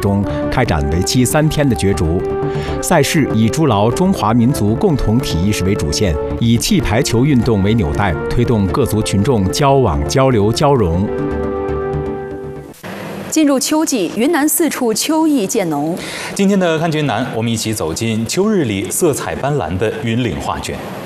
中开展为期3天的角逐。赛事以筑牢中华民族共同体意识为主线，以气排球运动为纽带，推动各族群众交往、交流、交融。 进入秋季，云南四处秋意渐浓。 今天的看云南，我们一起走进秋日里色彩斑斓的云岭画卷。